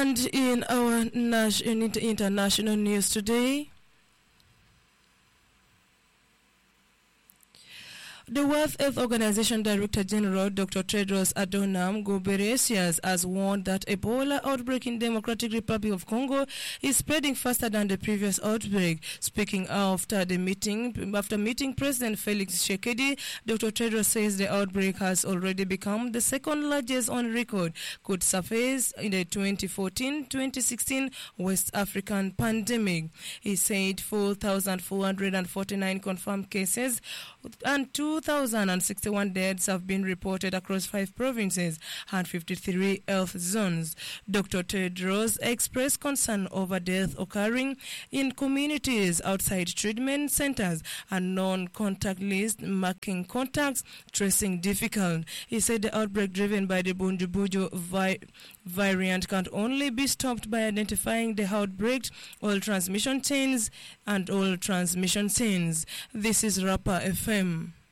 And in our international news today, the World Health Organization Director General Dr. Tedros Adhanom Ghebreyesus has warned that Ebola outbreak in Democratic Republic of Congo is spreading faster than the previous outbreak. Speaking after meeting President Felix Tshisekedi, Dr. Tedros says the outbreak has already become the second largest on record, could surface in the 2014-2016 West African pandemic. He said 4,449 confirmed cases and 2,061 deaths have been reported across 5 provinces and 53 health zones. Dr. Tedros expressed concern over deaths occurring in communities outside treatment centers and non-contact list, making contacts tracing difficult. He said the outbreak driven by the Bundibugyo variant can only be stopped by identifying the outbreak, all transmission chains. This is Rapper FM.